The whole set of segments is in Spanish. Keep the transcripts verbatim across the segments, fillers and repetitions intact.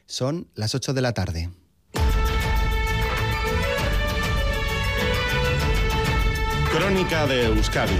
Son las ocho de la tarde. Crónica de Euskadi.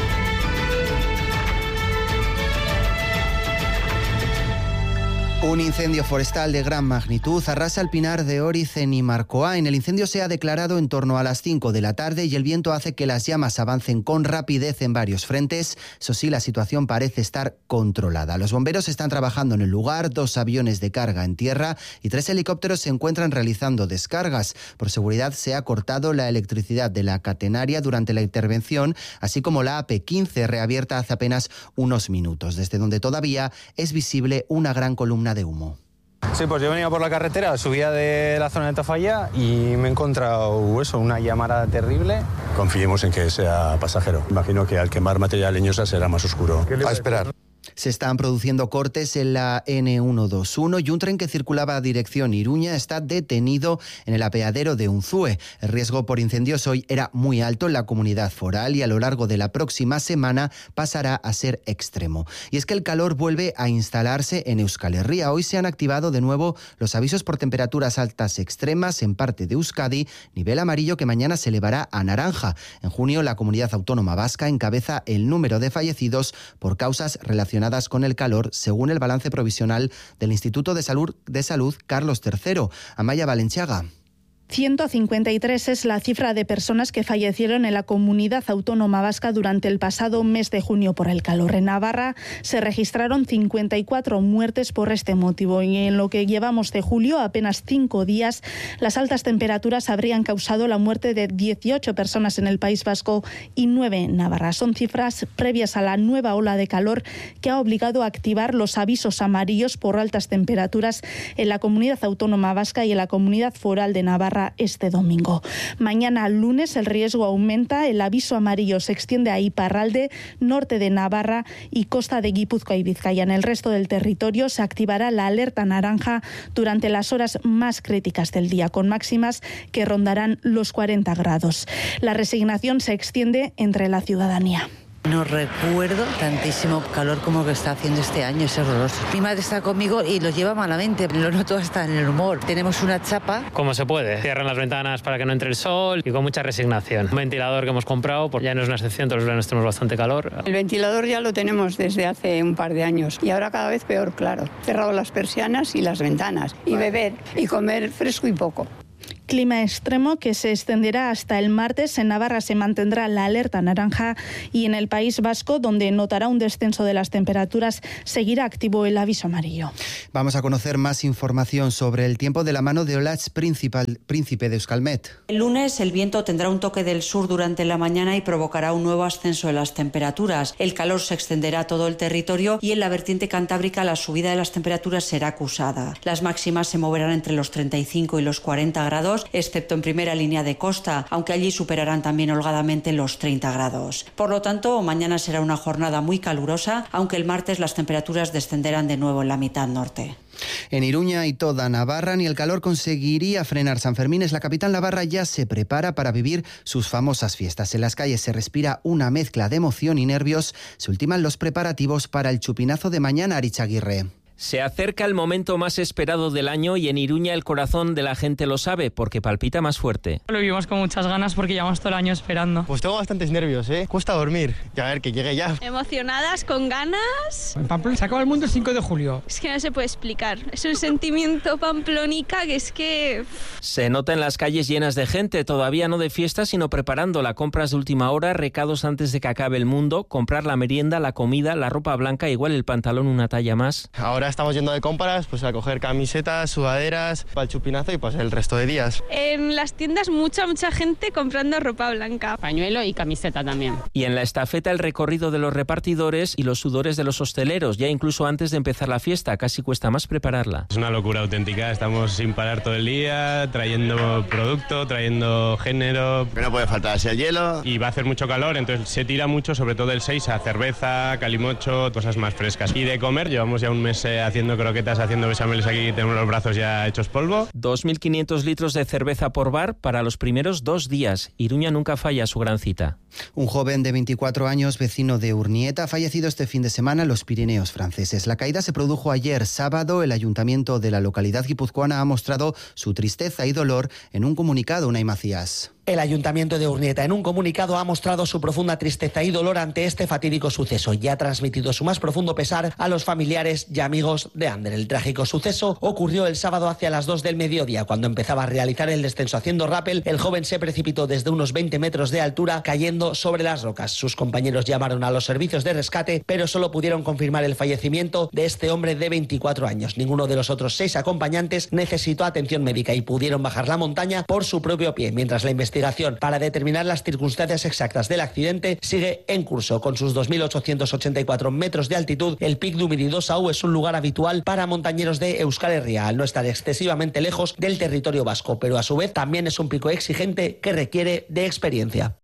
Un incendio forestal de gran magnitud arrasa el pinar de Oriz en Imarcoain. El incendio se ha declarado en torno a las cinco de la tarde y el viento hace que las llamas avancen con rapidez en varios frentes. Eso sí, la situación parece estar controlada. Los bomberos están trabajando en el lugar, dos aviones de carga en tierra y tres helicópteros se encuentran realizando descargas. Por seguridad se ha cortado la electricidad de la catenaria durante la intervención, así como la A P quince reabierta hace apenas unos minutos, desde donde todavía es visible una gran columna de humo. Sí, pues yo venía por la carretera, subía de la zona de Tafalla y me he encontrado eso, una llamarada terrible. Confiemos en que sea pasajero. Imagino que al quemar material leñosa será más oscuro. A esperar. Se están produciendo cortes en la ene ciento veintiuno y un tren que circulaba a dirección Iruña está detenido en el apeadero de Unzúe. El riesgo por incendios hoy era muy alto en la comunidad foral y a lo largo de la próxima semana pasará a ser extremo. Y es que el calor vuelve a instalarse en Euskal Herria. Hoy se han activado de nuevo los avisos por temperaturas altas extremas en parte de Euskadi, nivel amarillo que mañana se elevará a naranja. En junio la comunidad autónoma vasca encabeza el número de fallecidos por causas relacionadas con el calor, según el balance provisional del Instituto de Salud, de Salud Carlos tercero. Amaya Valenciaga. ciento cincuenta y tres es la cifra de personas que fallecieron en la comunidad autónoma vasca durante el pasado mes de junio por el calor. En Navarra se registraron cincuenta y cuatro muertes por este motivo y en lo que llevamos de julio, apenas cinco días, las altas temperaturas habrían causado la muerte de dieciocho personas en el País Vasco y nueve en Navarra. Son cifras previas a la nueva ola de calor que ha obligado a activar los avisos amarillos por altas temperaturas en la comunidad autónoma vasca y en la comunidad foral de Navarra este domingo. Mañana lunes el riesgo aumenta, el aviso amarillo se extiende a Iparralde, norte de Navarra y costa de Guipúzcoa y Vizcaya. En el resto del territorio se activará la alerta naranja durante las horas más críticas del día, con máximas que rondarán los cuarenta grados. La resignación se extiende entre la ciudadanía. No recuerdo tantísimo calor como el que está haciendo este año, es horroroso. Mi madre está conmigo y lo lleva malamente, lo noto hasta en el humor. Tenemos una chapa. Como se puede, cierran las ventanas para que no entre el sol y con mucha resignación. Un ventilador que hemos comprado, pues ya no es una excepción, todos los veranos tenemos bastante calor. El ventilador ya lo tenemos desde hace un par de años y ahora cada vez peor, claro. Cerrado las persianas y las ventanas y beber y comer fresco y poco. Clima extremo que se extenderá hasta el martes. En Navarra se mantendrá la alerta naranja y en el País Vasco, donde notará un descenso de las temperaturas, seguirá activo el aviso amarillo. Vamos a conocer más información sobre el tiempo de la mano de Olatz Principal, Príncipe de Euskalmet. El lunes el viento tendrá un toque del sur durante la mañana y provocará un nuevo ascenso de las temperaturas. El calor se extenderá a todo el territorio y en la vertiente cantábrica la subida de las temperaturas será acusada. Las máximas se moverán entre los treinta y cinco y los cuarenta grados, excepto en primera línea de costa, aunque allí superarán también holgadamente los treinta grados. Por lo tanto, mañana será una jornada muy calurosa, aunque el martes las temperaturas descenderán de nuevo en la mitad norte. En Iruña y toda Navarra ni el calor conseguiría frenar San Fermín. La capital navarra ya se prepara para vivir sus famosas fiestas. En las calles se respira una mezcla de emoción y nervios. Se ultiman los preparativos para el chupinazo de mañana, Arichaguirre. Se acerca el momento más esperado del año y en Iruña el corazón de la gente lo sabe porque palpita más fuerte. Lo vivimos con muchas ganas porque llevamos todo el año esperando. Pues tengo bastantes nervios, ¿eh? Cuesta dormir. Y a ver, que llegue ya. Emocionadas, con ganas. En Pamplona se acaba el mundo el cinco de julio. Es que no se puede explicar. Es un sentimiento pamplónica que es que... Se nota en las calles llenas de gente, todavía no de fiesta, sino preparando la compras de última hora, recados antes de que acabe el mundo, comprar la merienda, la comida, la ropa blanca, igual el pantalón una talla más. Ahora estamos yendo de compras, pues a coger camisetas, sudaderas, para el chupinazo y pues el resto de días. En las tiendas mucha, mucha gente comprando ropa blanca. Pañuelo y camiseta también. Y en la estafeta el recorrido de los repartidores y los sudores de los hosteleros, ya incluso antes de empezar la fiesta, casi cuesta más prepararla. Es una locura auténtica, estamos sin parar todo el día, trayendo producto, trayendo género. Que no puede faltar así el hielo. Y va a hacer mucho calor, entonces se tira mucho, sobre todo el seis, a cerveza, calimocho, cosas más frescas. Y de comer llevamos ya un mes eh, haciendo croquetas, haciendo bechameles aquí, tenemos los brazos ya hechos polvo. dos mil quinientos litros de cerveza por bar para los primeros dos días. Iruña nunca falla su gran cita. Un joven de veinticuatro años, vecino de Urnieta, ha fallecido este fin de semana en los Pirineos franceses. La caída se produjo ayer sábado. El ayuntamiento de la localidad guipuzcoana ha mostrado su tristeza y dolor en un comunicado. Unai Macías. El Ayuntamiento de Urnieta, en un comunicado, ha mostrado su profunda tristeza y dolor ante este fatídico suceso y ha transmitido su más profundo pesar a los familiares y amigos de Ander. El trágico suceso ocurrió el sábado hacia las dos del mediodía. Cuando empezaba a realizar el descenso haciendo rappel, el joven se precipitó desde unos veinte metros de altura, cayendo sobre las rocas. Sus compañeros llamaron a los servicios de rescate, pero solo pudieron confirmar el fallecimiento de este hombre de veinticuatro años. Ninguno de los otros seis acompañantes necesitó atención médica y pudieron bajar la montaña por su propio pie, mientras la investigación investigación para determinar las circunstancias exactas del accidente sigue en curso. Con sus dos mil ochocientos ochenta y cuatro metros de altitud, el Pic du Midi dos A U es un lugar habitual para montañeros de Euskal Herria, al no estar excesivamente lejos del territorio vasco, pero a su vez también es un pico exigente que requiere de experiencia.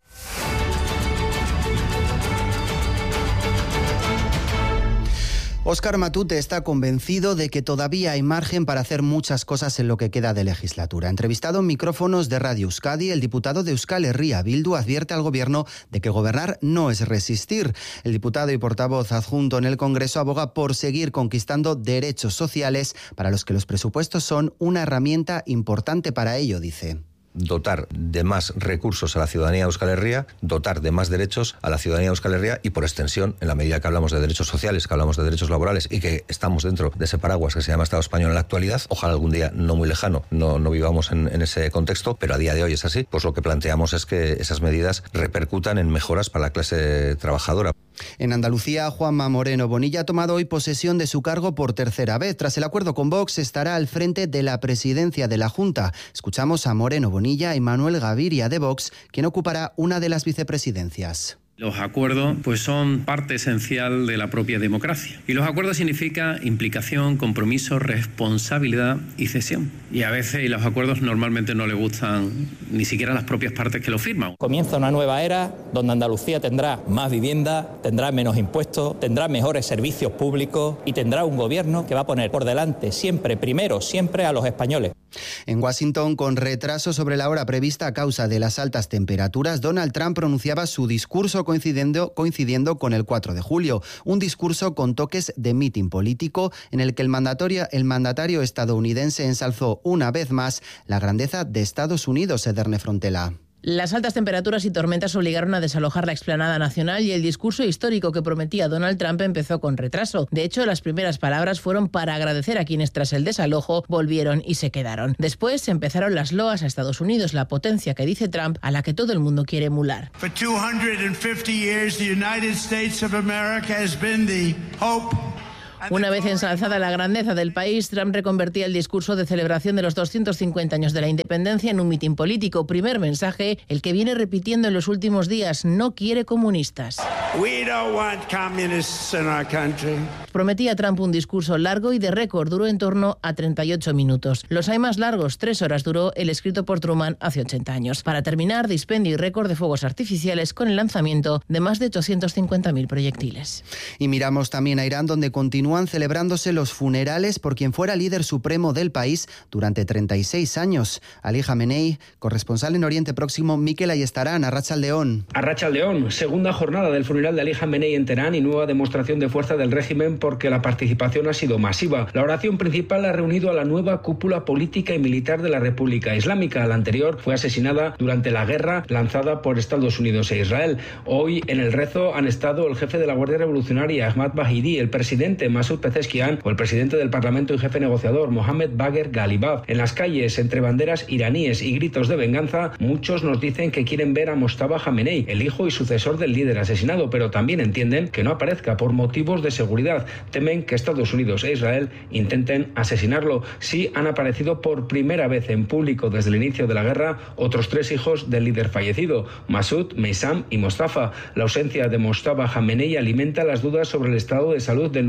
Óscar Matute está convencido de que todavía hay margen para hacer muchas cosas en lo que queda de legislatura. Entrevistado en micrófonos de Radio Euskadi, el diputado de Euskal Herria Bildu advierte al gobierno de que gobernar no es resistir. El diputado y portavoz adjunto en el Congreso aboga por seguir conquistando derechos sociales para los que los presupuestos son una herramienta importante para ello, dice. Dotar de más recursos a la ciudadanía de Euskal Herria, dotar de más derechos a la ciudadanía de Euskal Herria y, por extensión, en la medida que hablamos de derechos sociales, que hablamos de derechos laborales y que estamos dentro de ese paraguas que se llama Estado español en la actualidad, ojalá algún día no muy lejano no, no vivamos en, en ese contexto, pero a día de hoy es así, pues lo que planteamos es que esas medidas repercutan en mejoras para la clase trabajadora. En Andalucía, Juanma Moreno Bonilla ha tomado hoy posesión de su cargo por tercera vez. Tras el acuerdo con Vox, estará al frente de la presidencia de la Junta. Escuchamos a Moreno Bonilla y Manuel Gaviria de Vox, quien ocupará una de las vicepresidencias. Los acuerdos pues son parte esencial de la propia democracia. Y los acuerdos significa implicación, compromiso, responsabilidad y cesión. Y a veces los acuerdos normalmente no le gustan ni siquiera las propias partes que los firman. Comienza una nueva era donde Andalucía tendrá más vivienda, tendrá menos impuestos, tendrá mejores servicios públicos y tendrá un gobierno que va a poner por delante siempre, primero, siempre a los españoles. En Washington, con retraso sobre la hora prevista a causa de las altas temperaturas, Donald Trump pronunciaba su discurso coincidiendo, coincidiendo con el cuatro de julio. Un discurso con toques de mitin político en el que el mandatario, el mandatario estadounidense ensalzó una vez más la grandeza de Estados Unidos, Ederne Frontela. Las altas temperaturas y tormentas obligaron a desalojar la explanada nacional y el discurso histórico que prometía Donald Trump empezó con retraso. De hecho, las primeras palabras fueron para agradecer a quienes tras el desalojo volvieron y se quedaron. Después empezaron las loas a Estados Unidos, la potencia que dice Trump a la que todo el mundo quiere emular. For two hundred fifty years, the United States of America has been the hope. Una vez ensalzada la grandeza del país, Trump reconvertía el discurso de celebración de los doscientos cincuenta años de la independencia en un mitin político. Primer mensaje, el que viene repitiendo en los últimos días: no quiere comunistas. We don't want communists in our country. Prometía Trump un discurso largo y de récord, duró en torno a treinta y ocho minutos. Los hay más largos, tres horas duró el escrito por Truman hace ochenta años. Para terminar, dispendio y récord de fuegos artificiales con el lanzamiento de más de ochocientos cincuenta mil proyectiles. Y miramos también a Irán, donde continúan celebrándose los funerales por quien fuera líder supremo del país durante treinta y seis años. Ali Khamenei, corresponsal en Oriente Próximo, Mikel Ayestarán, Arratsaldeón. Arratsaldeón, segunda jornada del funeral de Ali Khamenei en Teherán y nueva demostración de fuerza del régimen porque la participación ha sido masiva. La oración principal ha reunido a la nueva cúpula política y militar de la República Islámica. La anterior fue asesinada durante la guerra lanzada por Estados Unidos e Israel. Hoy en el rezo han estado el jefe de la Guardia Revolucionaria, Ahmad Bahidi, el presidente Masoud Pezeshkian o el presidente del Parlamento y jefe negociador, Mohamed Bagher Ghalibaf. En las calles, entre banderas iraníes y gritos de venganza, muchos nos dicen que quieren ver a Mojtaba Khamenei, el hijo y sucesor del líder asesinado, pero también entienden que no aparezca por motivos de seguridad. Temen que Estados Unidos e Israel intenten asesinarlo. Sí han aparecido por primera vez en público desde el inicio de la guerra otros tres hijos del líder fallecido, Masoud, Meissam y Mostafa. La ausencia de Mojtaba Khamenei alimenta las dudas sobre el estado de salud del nuevo líder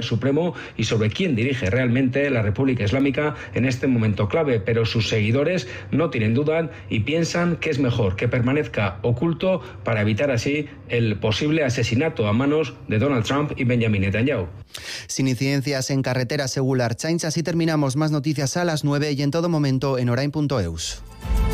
líder supremo y sobre quién dirige realmente la República Islámica en este momento clave, pero sus seguidores no tienen duda y piensan que es mejor que permanezca oculto para evitar así el posible asesinato a manos de Donald Trump y Benjamin Netanyahu. Sin incidencias en carretera, según la Ertzaintza. Así terminamos. Más noticias a las nueve y en todo momento en orain punto eus.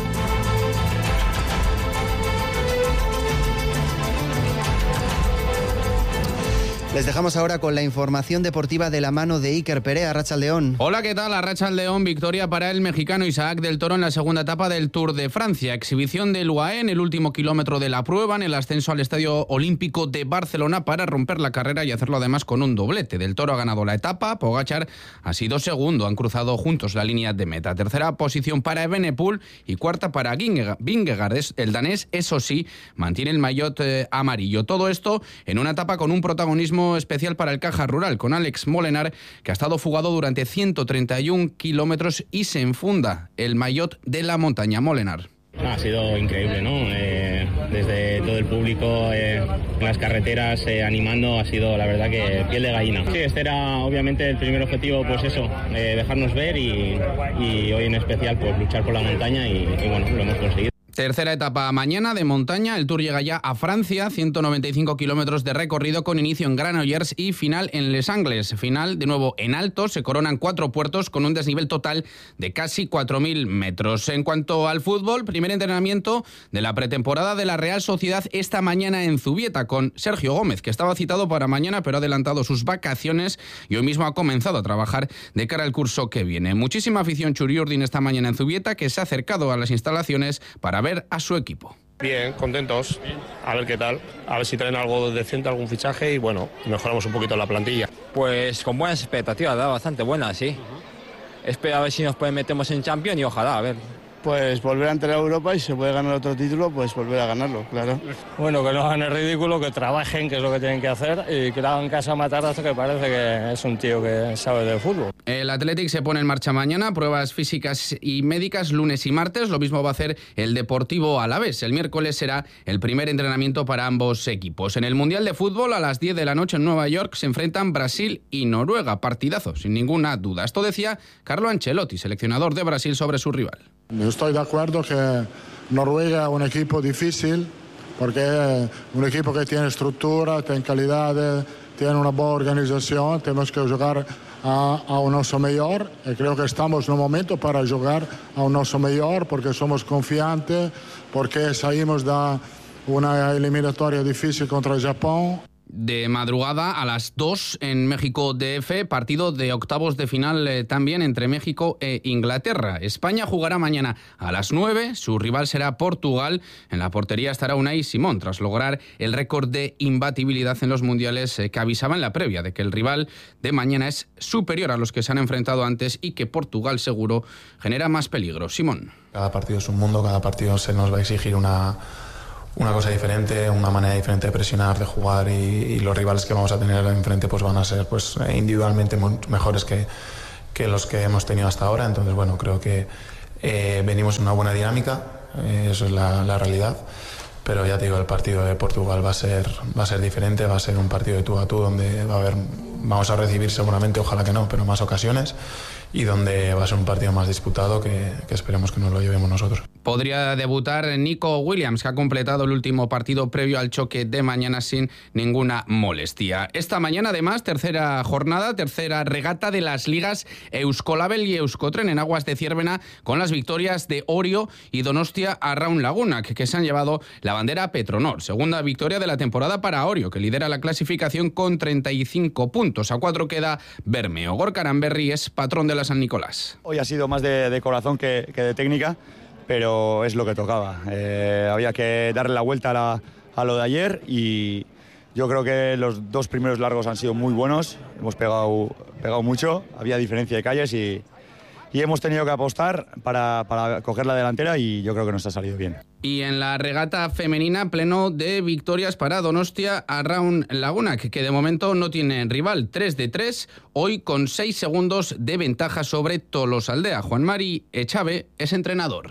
Les dejamos ahora con la información deportiva de la mano de Iker Perea. Arratsaldeón. Hola, ¿qué tal? Arratsaldeón. Victoria para el mexicano Isaac del Toro en la segunda etapa del Tour de Francia. Exhibición del U A E en el último kilómetro de la prueba, en el ascenso al Estadio Olímpico de Barcelona para romper la carrera y hacerlo además con un doblete. Del Toro ha ganado la etapa, Pogačar ha sido segundo, han cruzado juntos la línea de meta. Tercera posición para Evenepoel y cuarta para Vingegaard. El danés, eso sí, mantiene el maillot eh, amarillo. Todo esto en una etapa con un protagonismo especial para el Caja Rural, con Alex Molenaar, que ha estado fugado durante ciento treinta y un kilómetros y se enfunda el maillot de la montaña. Molenaar. Ha sido increíble, ¿no? Eh, desde todo el público eh, en las carreteras eh, animando, ha sido la verdad que piel de gallina. Sí, este era obviamente el primer objetivo, pues eso, eh, dejarnos ver y, y hoy en especial pues luchar por la montaña y, y bueno, lo hemos conseguido. Tercera etapa mañana de montaña, el Tour llega ya a Francia, ciento noventa y cinco kilómetros de recorrido con inicio en Granollers y final en Les Angles. Final de nuevo en alto, se coronan cuatro puertos con un desnivel total de casi cuatro mil metros. En cuanto al fútbol, primer entrenamiento de la pretemporada de la Real Sociedad esta mañana en Zubieta con Sergio Gómez, que estaba citado para mañana pero ha adelantado sus vacaciones y hoy mismo ha comenzado a trabajar de cara al curso que viene. Muchísima afición churiurdin esta mañana en Zubieta, que se ha acercado a las instalaciones para ver a su equipo. Bien, contentos, a ver qué tal, a ver si traen algo decente, algún fichaje y bueno, mejoramos un poquito la plantilla. Pues con buenas expectativas, da bastante buenas, sí. Espero a ver si nos pues, metemos en Champions y ojalá, a ver. Pues volver a entrar a Europa y si se puede ganar otro título, pues volver a ganarlo, claro. Bueno, que no hagan el ridículo, que trabajen, que es lo que tienen que hacer, y que le hagan caso a Matarrazo, que parece que es un tío que sabe de fútbol. El Athletic se pone en marcha mañana, pruebas físicas y médicas lunes y martes, lo mismo va a hacer el Deportivo Alavés. El miércoles será el primer entrenamiento para ambos equipos. En el Mundial de Fútbol, a las diez de la noche en Nueva York, se enfrentan Brasil y Noruega. Partidazo, sin ninguna duda. Esto decía Carlo Ancelotti, seleccionador de Brasil, sobre su rival. Estoy de acuerdo que Noruega es un equipo difícil porque es un equipo que tiene estructura, tiene calidad, tiene una buena organización. Tenemos que jugar a, a un oso mejor y creo que estamos en un momento para jugar a un oso mejor porque somos confiantes, porque salimos de una eliminatoria difícil contra el Japón. De madrugada a las dos en México D F, partido de octavos de final eh, también entre México e Inglaterra. España jugará mañana a las nueve, su rival será Portugal. En la portería estará Unai Simón, tras lograr el récord de imbatibilidad en los mundiales eh, que avisaba en la previa de que el rival de mañana es superior a los que se han enfrentado antes y que Portugal seguro genera más peligro. Simón. Cada partido es un mundo, cada partido se nos va a exigir una... una cosa diferente, una manera diferente de presionar, de jugar y, y los rivales que vamos a tener enfrente pues van a ser pues individualmente mejores que, que los que hemos tenido hasta ahora. Entonces, bueno, creo que eh, venimos en una buena dinámica, eh, eso es la, la realidad. Pero ya te digo, el partido de Portugal va a ser va a ser diferente, va a ser un partido de tú a tú donde va a haber, vamos a recibir seguramente, ojalá que no, pero más ocasiones y donde va a ser un partido más disputado que, que esperemos que nos lo llevemos nosotros. Podría debutar Nico Williams, que ha completado el último partido previo al choque de mañana sin ninguna molestia. Esta mañana, además, tercera jornada, tercera regata de las ligas Euskolabel y Euskotren en aguas de Ziérbena, con las victorias de Orio y Donostia Arraun Lagunak, que se han llevado la bandera Petronor. Segunda victoria de la temporada para Orio, que lidera la clasificación con treinta y cinco puntos. A cuatro queda Bermeo. Gorka Aranberri es patrón de la San Nicolás. Hoy ha sido más de, de corazón que, que de técnica, pero es lo que tocaba. Eh, había que darle la vuelta a, la, a lo de ayer y yo creo que los dos primeros largos han sido muy buenos. Hemos pegado, pegado mucho, había diferencia de calles y, y hemos tenido que apostar para, para coger la delantera y yo creo que nos ha salido bien. Y en la regata femenina, pleno de victorias para Donostia Arraun Lagunak, que de momento no tiene rival. tres de tres, hoy con seis segundos de ventaja sobre Tolosaldea. Juan Mari Echave es entrenador.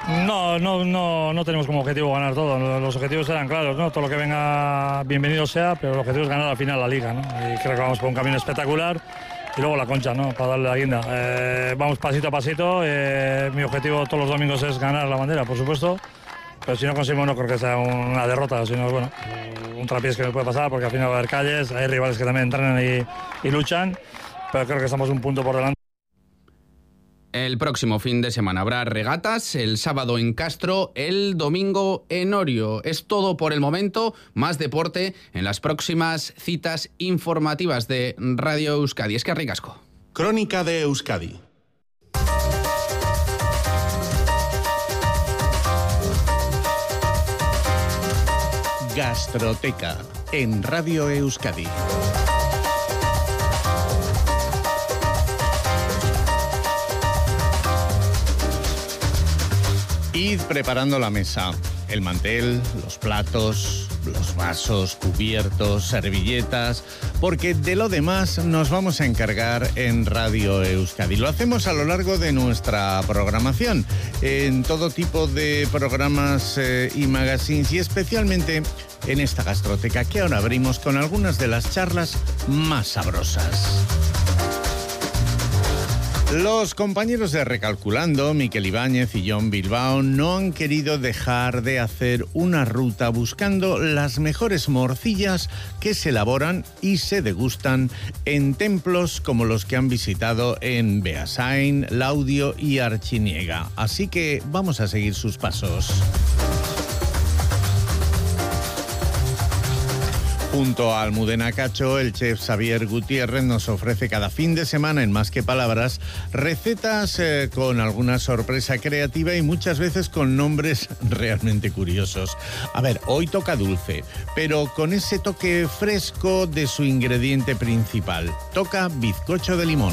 No, no, no, no tenemos como objetivo ganar todo. Los objetivos eran claros, ¿no? Todo lo que venga, bienvenido sea, pero el objetivo es ganar al final la Liga, ¿no? Y creo que vamos por un camino espectacular. Y luego la Concha, ¿no? Para darle la guinda. Eh, vamos pasito a pasito. Eh, mi objetivo todos los domingos es ganar la bandera, por supuesto. Pero si no conseguimos, no creo que sea una derrota, sino, bueno, un trapiés que me puede pasar, porque al final va a haber calles, hay rivales que también entrenan y, y luchan, pero creo que estamos un punto por delante. El próximo fin de semana habrá regatas, el sábado en Castro, el domingo en Orio. Es todo por el momento, más deporte en las próximas citas informativas de Radio Euskadi. Es que ricasco. Crónica de Euskadi. Gastroteca en Radio Euskadi. Id preparando la mesa, el mantel, los platos, los vasos, cubiertos, servilletas, porque de lo demás nos vamos a encargar en Radio Euskadi. Lo hacemos a lo largo de nuestra programación, en todo tipo de programas eh, y magazines, y especialmente en esta gastroteca que ahora abrimos con algunas de las charlas más sabrosas. Los compañeros de Recalculando, Miquel Ibáñez y Jon Bilbao, no han querido dejar de hacer una ruta buscando las mejores morcillas que se elaboran y se degustan en templos como los que han visitado en Beasain, Laudio y Artziniega. Así que vamos a seguir sus pasos. Junto a Almudena Cacho, el chef Xavier Gutiérrez nos ofrece cada fin de semana en Más que Palabras recetas eh, con alguna sorpresa creativa y muchas veces con nombres realmente curiosos. A ver, hoy toca dulce, pero con ese toque fresco de su ingrediente principal. Toca bizcocho de limón.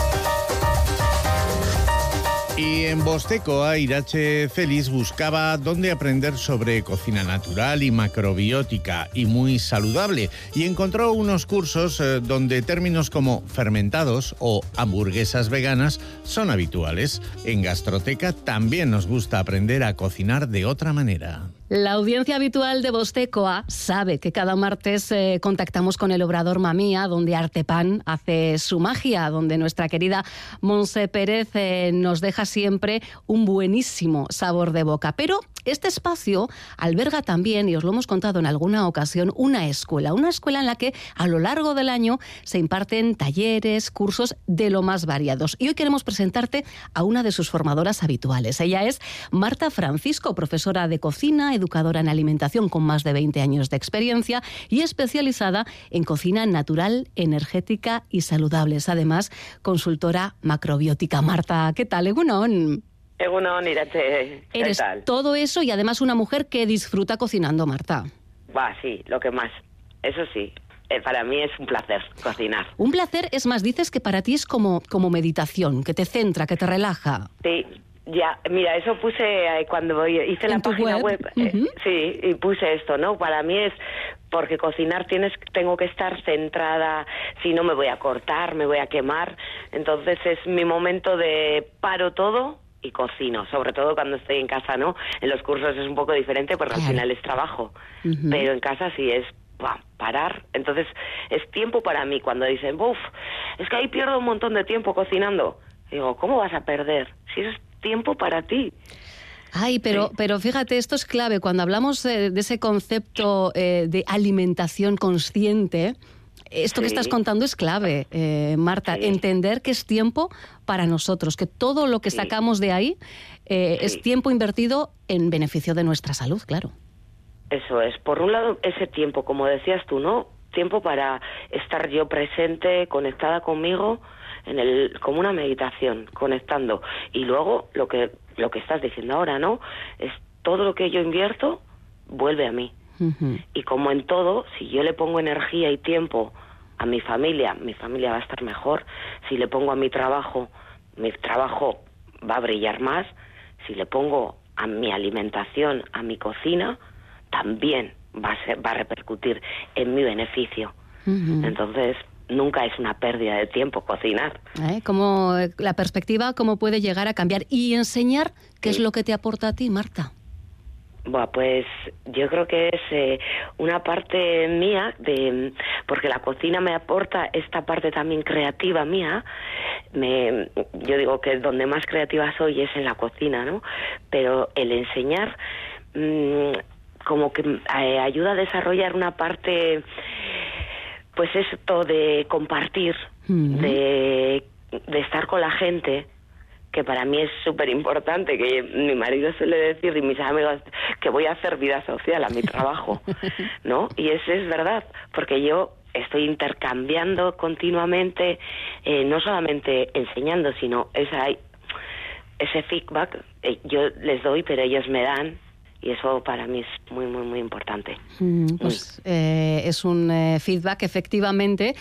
Y en Bostecoa, Irache Celis buscaba dónde aprender sobre cocina natural y macrobiótica y muy saludable, y encontró unos cursos eh, donde términos como fermentados o hamburguesas veganas son habituales. En Gastroteca también nos gusta aprender a cocinar de otra manera. La audiencia habitual de Bostecoa sabe que cada martes eh, contactamos con el Obrador Mamía, donde Artepan hace su magia, donde nuestra querida Monse Pérez eh, nos deja siempre un buenísimo sabor de boca. Pero este espacio alberga también, y os lo hemos contado en alguna ocasión, una escuela. Una escuela en la que a lo largo del año se imparten talleres, cursos de lo más variados. Y hoy queremos presentarte a una de sus formadoras habituales. Ella es Marta Francisco, profesora de cocina, educadora en alimentación con más de veinte años de experiencia y especializada en cocina natural, energética y saludable. Es además consultora macrobiótica. Marta, ¿qué tal? Egunon. Egunon, Irache. ¿Qué Eres tal? todo eso y además una mujer que disfruta cocinando, Marta. Va, sí, lo que más. Eso sí, eh, para mí es un placer cocinar. Un placer, es más, dices que para ti es como, como meditación, que te centra, que te relaja. Sí. Ya, mira, eso puse eh, cuando hice la página web, web eh, uh-huh. sí, y puse esto, ¿no? Para mí es porque cocinar tienes, tengo que estar centrada, si no me voy a cortar, me voy a quemar, entonces es mi momento de paro todo y cocino, sobre todo cuando estoy en casa, ¿no? En los cursos es un poco diferente porque claro, al final es trabajo, uh-huh. pero en casa sí es bah, parar, entonces es tiempo para mí. Cuando dicen, buf, es que ahí pierdo un montón de tiempo cocinando, digo, ¿cómo vas a perder? Si eso es tiempo para ti. Ay, pero, sí. pero fíjate, esto es clave. Cuando hablamos eh, de ese concepto eh, de alimentación consciente, esto sí. que estás contando es clave, eh, Marta. Sí. Entender que es tiempo para nosotros, que todo lo que sí. sacamos de ahí eh, sí. es tiempo invertido en beneficio de nuestra salud, claro. Eso es. Por un lado, ese tiempo, como decías tú, ¿no? Tiempo para estar yo presente, conectada conmigo, en el como una meditación, conectando. Y luego lo que lo que estás diciendo ahora, ¿no? Es todo lo que yo invierto vuelve a mí. Uh-huh. Y como en todo, si yo le pongo energía y tiempo a mi familia, mi familia va a estar mejor. Si le pongo a mi trabajo, mi trabajo va a brillar más. Si le pongo a mi alimentación, a mi cocina, también va a ser, va a repercutir en mi beneficio. Uh-huh. Entonces, nunca es una pérdida de tiempo cocinar. ¿Eh? Como la perspectiva, cómo puede llegar a cambiar. Y enseñar, ¿qué sí. es lo que te aporta a ti, Marta? Bueno, pues yo creo que es eh, una parte mía, de porque la cocina me aporta esta parte también creativa mía. Me, yo digo que donde más creativa soy es en la cocina, ¿no? Pero el enseñar mmm, como que eh, ayuda a desarrollar una parte, pues esto de compartir, uh-huh. de, de estar con la gente, que para mí es súper importante, que mi marido suele decir y mis amigos que voy a hacer vida social a mi trabajo, ¿no? Y eso es verdad, porque yo estoy intercambiando continuamente, eh, no solamente enseñando, sino esa, ese feedback, eh, yo les doy, pero ellos me dan. Y eso para mí es muy, muy, muy importante. Mm, pues eh, es un eh, feedback, efectivamente,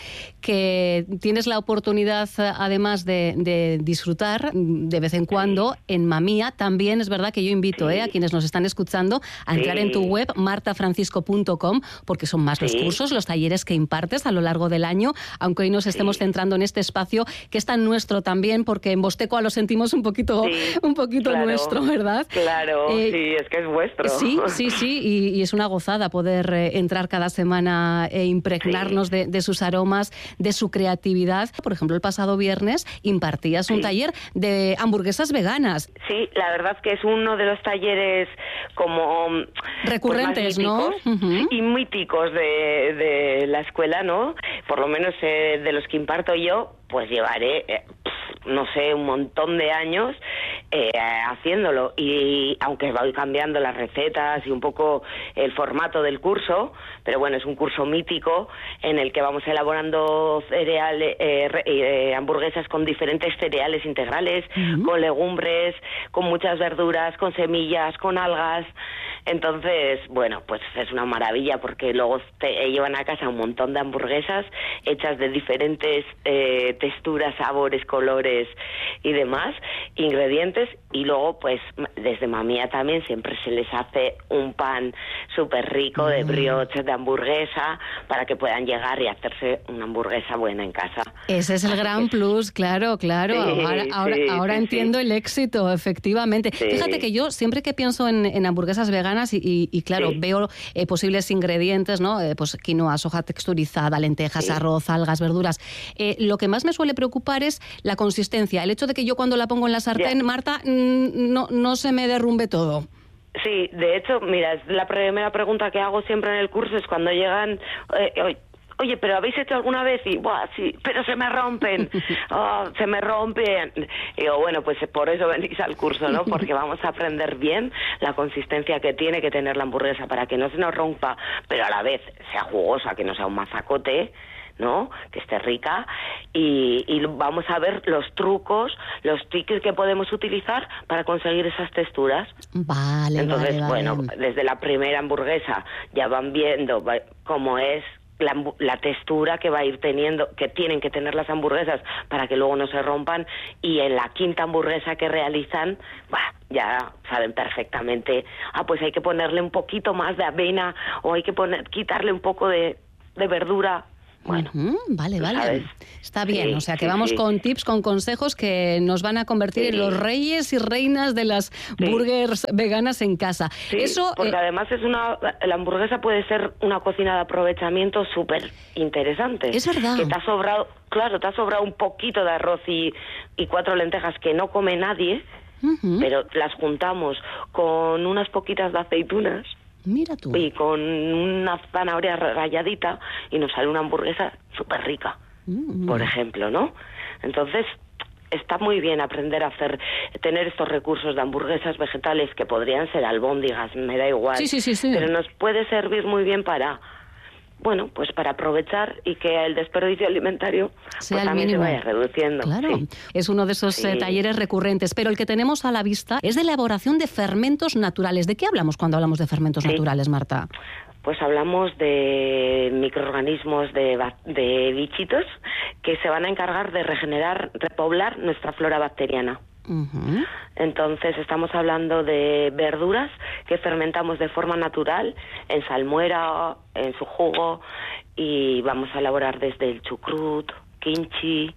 que tienes la oportunidad, además de, de disfrutar de vez en cuando, sí. en Mamía. También es verdad que yo invito sí. eh, a quienes nos están escuchando a entrar sí. en tu web, marta francisco punto com, porque son más sí. los cursos, los talleres que impartes a lo largo del año, aunque hoy nos sí. estemos centrando en este espacio que es tan nuestro también, porque en Bostecoa lo sentimos un poquito, sí. un poquito claro. nuestro, ¿verdad? Claro, eh, sí, es que es vuestro. Sí, sí, sí, y, y es una gozada poder eh, entrar cada semana e impregnarnos sí. de, de sus aromas, de su creatividad. Por ejemplo, el pasado viernes impartías sí. un taller de hamburguesas veganas. Sí, la verdad que es uno de los talleres como recurrentes, pues, ¿no? Uh-huh. Y míticos de, de la escuela, ¿no? Por lo menos eh, de los que imparto yo, pues llevaré, eh, no sé, un montón de años eh, haciéndolo. Y aunque voy cambiando las recetas y un poco el formato del curso, pero bueno, es un curso mítico en el que vamos elaborando cereales, eh, eh, hamburguesas con diferentes cereales integrales, uh-huh. con legumbres, con muchas verduras, con semillas, con algas. Entonces, bueno, pues es una maravilla porque luego te llevan a casa un montón de hamburguesas hechas de diferentes eh, texturas, sabores, colores y demás, ingredientes, y luego pues desde Mamía también siempre se les hace un pan súper rico de brioche, de hamburguesa, para que puedan llegar y hacerse una hamburguesa buena en casa. Ese es el Así gran que... plus, claro, claro. Sí, ahora ahora, sí, ahora sí, entiendo sí. el éxito, efectivamente. Sí. Fíjate que yo siempre que pienso en, en hamburguesas veganas y, y, y claro, sí. veo eh, posibles ingredientes, ¿no? Eh, pues quinoa, soja texturizada, lentejas, sí. arroz, algas, verduras. Eh, lo que más me suele preocupar es la consistencia, el hecho de que yo cuando la pongo en la sartén, ya. Marta, no, no se me derrumbe todo. Sí, de hecho, mira, la primera pregunta que hago siempre en el curso es cuando llegan... Eh, Oye, ¿pero habéis hecho alguna vez? Y, ¡buah, sí! ¡Pero se me rompen! Oh, ¡se me rompen! Y digo, bueno, pues por eso venís al curso, ¿no? Porque vamos a aprender bien la consistencia que tiene que tener la hamburguesa para que no se nos rompa, pero a la vez sea jugosa, que no sea un mazacote, ¿no? Que esté rica, y, y vamos a ver los trucos, los tics que podemos utilizar para conseguir esas texturas. Vale, Entonces, vale, bueno, vale. desde la primera hamburguesa ya van viendo cómo es La, la textura que va a ir teniendo, que tienen que tener las hamburguesas para que luego no se rompan, y en la quinta hamburguesa que realizan, bah, ya saben perfectamente, ah, pues hay que ponerle un poquito más de avena, o hay que poner, quitarle un poco de, de verdura. Bueno, uh-huh, vale, vale. ¿sabes? Está bien, sí, o sea que sí, vamos sí. con tips, con consejos que nos van a convertir sí. en los reyes y reinas de las sí. burgers veganas en casa. Sí, Eso, porque eh... además es una, la hamburguesa puede ser una cocina de aprovechamiento súper interesante. Es verdad. Que te ha sobrado, claro, te ha sobrado un poquito de arroz y, y cuatro lentejas que no come nadie, uh-huh. pero las juntamos con unas poquitas de aceitunas. Mira tú. Y con una zanahoria ralladita y nos sale una hamburguesa súper rica, mm. por ejemplo, ¿no? Entonces, está muy bien aprender a hacer, tener estos recursos de hamburguesas vegetales que podrían ser albóndigas, me da igual. Sí, sí, sí, sí. Pero nos puede servir muy bien para... Bueno, pues para aprovechar y que el desperdicio alimentario sea pues el también mínimo. se vaya reduciendo. Claro, sí. es uno de esos sí. eh, talleres recurrentes, pero el que tenemos a la vista es de elaboración de fermentos naturales. ¿De qué hablamos cuando hablamos de fermentos sí. naturales, Marta? Pues hablamos de microorganismos, de, de bichitos que se van a encargar de regenerar, repoblar nuestra flora bacteriana. Uh-huh. Entonces estamos hablando de verduras que fermentamos de forma natural en salmuera, en su jugo, y vamos a elaborar desde el chucrut, kimchi,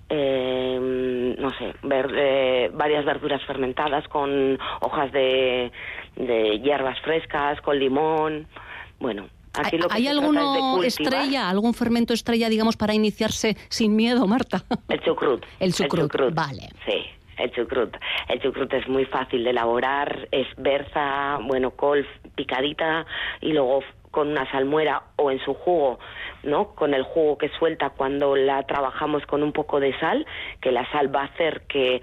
eh, no sé, ver, eh, varias verduras fermentadas con hojas de, de hierbas frescas, con limón, bueno. Aquí lo que ¿Hay alguno estrella, algún fermento estrella, digamos, para iniciarse sin miedo, Marta? El chucrut. El chucrut, el chucrut. Vale. Sí, el chucrut. El chucrut es muy fácil de elaborar, es berza, bueno, col picadita y luego con una salmuera o en su jugo, ¿no? Con el jugo que suelta cuando la trabajamos con un poco de sal, que la sal va a hacer que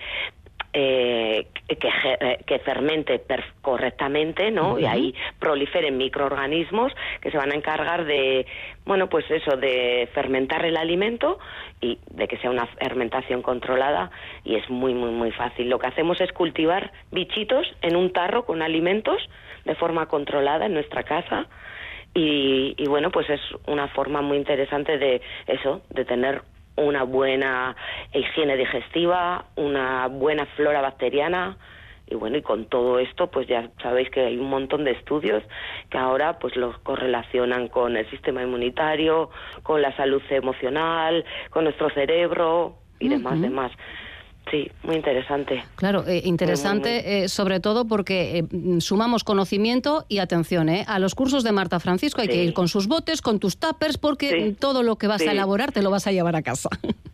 Eh, que, que fermente per- correctamente, ¿no? Uh-huh. Y ahí proliferen microorganismos que se van a encargar de, bueno, pues eso, de fermentar el alimento y de que sea una fermentación controlada, y es muy, muy, muy fácil. Lo que hacemos es cultivar bichitos en un tarro con alimentos de forma controlada en nuestra casa, y, y bueno, pues es una forma muy interesante de eso, de tener una buena higiene digestiva, una buena flora bacteriana, y bueno, y con todo esto pues ya sabéis que hay un montón de estudios que ahora pues los correlacionan con el sistema inmunitario, con la salud emocional, con nuestro cerebro y demás, uh-huh. demás. Sí, muy interesante. Claro, eh, interesante muy, muy, muy. Eh, sobre todo porque eh, sumamos conocimiento y atención, ¿eh? A los cursos de Marta Francisco hay sí. que ir con sus botes, con tus tuppers, porque sí. todo lo que vas sí. a elaborar te lo vas a llevar a casa.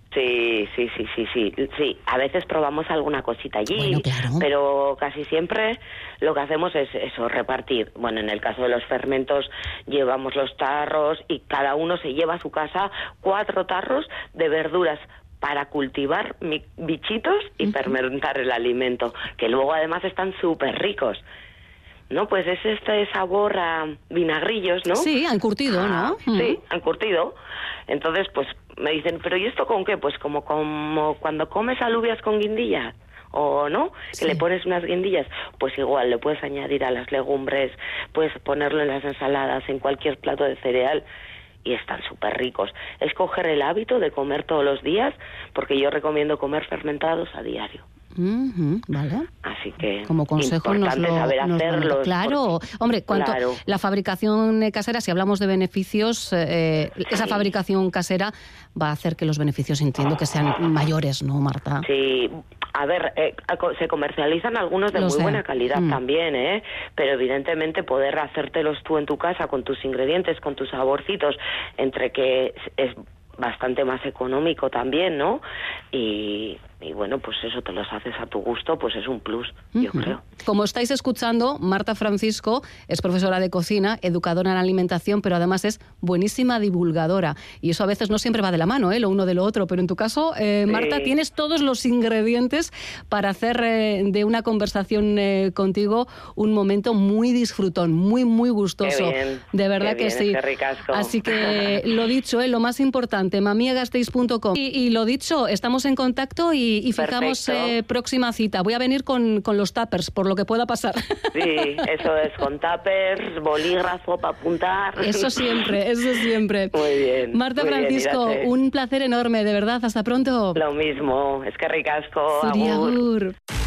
Sí, sí, sí, sí, sí, sí. A veces probamos alguna cosita allí, bueno, claro. pero casi siempre lo que hacemos es eso, repartir. Bueno, en el caso de los fermentos llevamos los tarros y cada uno se lleva a su casa cuatro tarros de verduras para cultivar mi, bichitos y uh-huh. fermentar el alimento, que luego además están súper ricos, ¿no? Pues es este sabor a vinagrillos, ¿no? Sí, han curtido, ¿no? Ah, sí, han curtido. Entonces, pues me dicen, ¿pero y esto con qué? Pues como, como cuando comes alubias con guindillas, ¿o no? Sí. Que le pones unas guindillas, pues igual le puedes añadir a las legumbres, puedes ponerlo en las ensaladas, en cualquier plato de cereal, y están súper ricos. Es coger el hábito de comer todos los días, porque yo recomiendo comer fermentados a diario. Uh-huh, vale. Así que como consejo nos lo, saber nos hacerlos. Lo, claro, porque, hombre, cuanto claro. la fabricación casera, si hablamos de beneficios, eh, sí. esa fabricación casera va a hacer que los beneficios, entiendo, que sean mayores, ¿no, Marta? Sí. A ver, eh, se comercializan algunos de Lo muy sé. buena calidad mm. también, ¿eh? Pero evidentemente poder hacértelos tú en tu casa con tus ingredientes, con tus saborcitos, entre que es bastante más económico también, ¿no? Y, y bueno, pues eso te los haces a tu gusto, pues es un plus, uh-huh. yo creo. Como estáis escuchando, Marta Francisco es profesora de cocina, educadora en alimentación, pero además es buenísima divulgadora. Y eso a veces no siempre va de la mano, ¿eh? Lo uno de lo otro. Pero en tu caso, eh, Marta, sí. tienes todos los ingredientes para hacer eh, de una conversación eh, contigo un momento muy disfrutón, muy, muy gustoso. Qué bien, de verdad qué que bien, sí. qué ricasco. Así que lo dicho, eh, lo más importante, mamia gasteiz punto com. Y, y lo dicho, estamos en contacto y, y fijamos eh, próxima cita. Voy a venir con, con los tuppers, por lo que pueda pasar. Sí, eso es, con tuppers, bolígrafo para apuntar. Eso siempre, eso siempre. Muy bien. Marta muy Francisco, bien, un placer enorme, de verdad. Hasta pronto. Lo mismo, es que ricasco. Agur.